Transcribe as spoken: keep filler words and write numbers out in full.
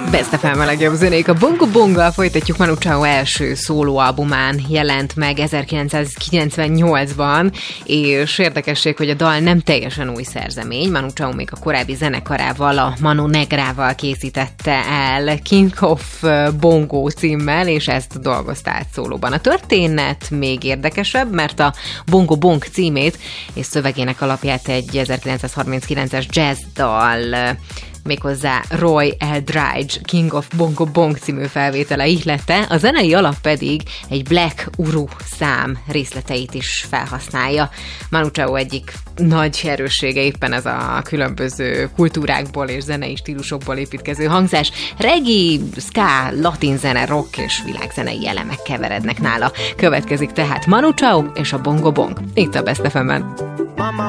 Best ef em a legjobb zenék. A Bongo Bonggal folytatjuk. Manu Chao első szólóalbumán jelent meg ezerkilencszázkilencvennyolcban, és érdekesség, hogy a dal nem teljesen új szerzemény. Manu Chao még a korábbi zenekarával, a Mano Negrával készítette el King of Bongo címmel, és ezt dolgozta át szólóban. A történet még érdekesebb, mert a Bongo Bong címét és szövegének alapját egy ezerkilencszázharminckilences jazz dal, méghozzá Roy Eldridge King of Bongo Bong című felvétele ihlette, a zenei alap pedig egy Black Uru szám részleteit is felhasználja. Manu Chao egyik nagy erőssége éppen ez a különböző kultúrákból és zenei stílusokból építkező hangzás. Reggae, ska, latin zene, rock és világzenei elemek keverednek nála. Következik tehát Manu Chao és a Bongo Bong. Itt a Best ef em-en.